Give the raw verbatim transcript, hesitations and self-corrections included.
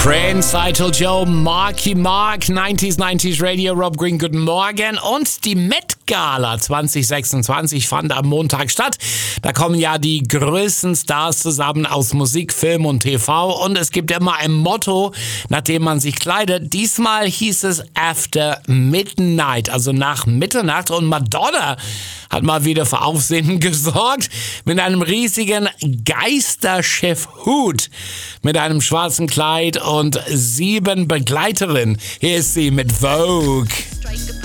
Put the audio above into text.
Prince, Idol Joe, Marky Mark, neunziger, neunzig Radio, Rob Green, guten Morgen. Und die Met Gala zwanzig sechsundzwanzig fand am Montag statt. Da kommen ja die größten Stars zusammen aus Musik, Film und T V. Und es gibt immer ein Motto, nach dem man sich kleidet. Diesmal hieß es After Midnight, also nach Mitternacht. Und Madonna hat mal wieder für Aufsehen gesorgt mit einem riesigen Geisterschiff-Hut, mit einem schwarzen Kleid und sieben Begleiterinnen. Hier ist sie mit Vogue.